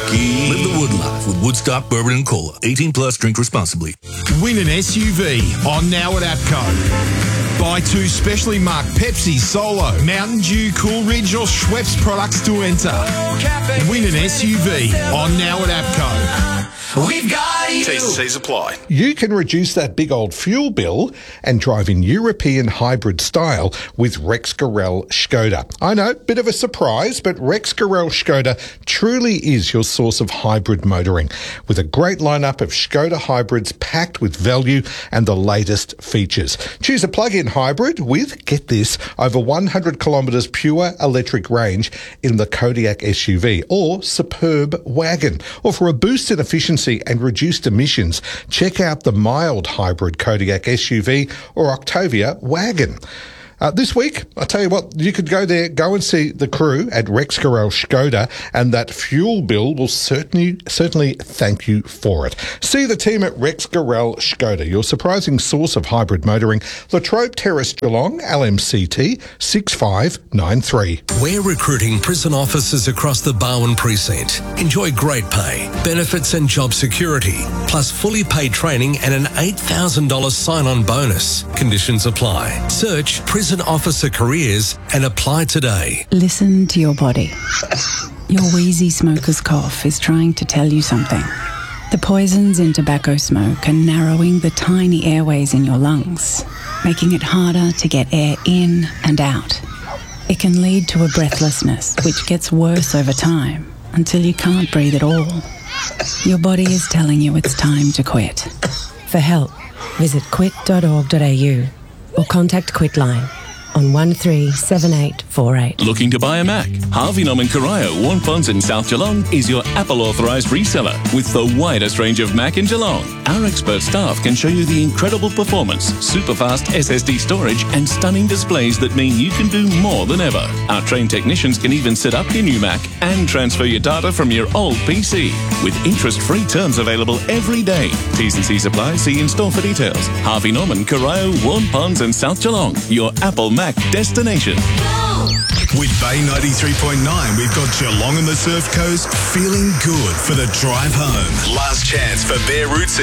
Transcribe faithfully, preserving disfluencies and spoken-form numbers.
Live the wood life with Woodstock Bourbon and Cola. eighteen plus, drink responsibly. Win an S U V on Now at APCO. Buy two specially marked Pepsi, Solo, Mountain Dew, Cool Ridge or Schweppes products to enter. Win an S U V on Now at APCO. We've got you. T's and C's apply. You can reduce that big old fuel bill and drive in European hybrid style with Rex Gorel Skoda. I know, bit of a surprise, but Rex Gorel Skoda truly is your source of hybrid motoring, with a great lineup of Skoda hybrids packed with value and the latest features. Choose a plug-in hybrid with, get this, over one hundred kilometres pure electric range in the Kodiaq S U V or Superb wagon. Or for a boost in efficiency and reduced emissions, check out the mild hybrid Kodiaq S U V or Octavia wagon. Uh, this week, I tell you what, you could go there, go and see the crew at Rex Gorel Skoda, and that fuel bill will certainly certainly thank you for it. See the team at Rex Gorel Skoda, your surprising source of hybrid motoring, Latrobe Terrace, Geelong, L M C T six five nine three. We're recruiting prison officers across the Barwon precinct. Enjoy great pay, benefits and job security, plus fully paid training and an eight thousand dollars sign-on bonus. Conditions apply. Search Prison Officer Careers and apply today. Listen to your body. Your wheezy smoker's cough is trying to tell you something. The poisons in tobacco smoke are narrowing the tiny airways in your lungs, making it harder to get air in and out. It can lead to a breathlessness, which gets worse over time until you can't breathe at all. Your body is telling you it's time to quit. For help, visit quit dot org dot a u or contact Quitline on one three seven eight four eight. Looking to buy a Mac? Harvey Norman Corio, Warnpons in South Geelong is your Apple authorised reseller with the widest range of Mac in Geelong. Our expert staff can show you the incredible performance, super fast S S D storage and stunning displays that mean you can do more than ever. Our trained technicians can even set up your new Mac and transfer your data from your old P C with interest-free terms available every day. T's and C's apply. See in store for details. Harvey Norman, Corio, Warnpons and South Geelong, your Apple Mac destination. With Bay ninety-three point nine, we've got Geelong and the Surf Coast feeling good for the drive home. Last chance for Bear Roots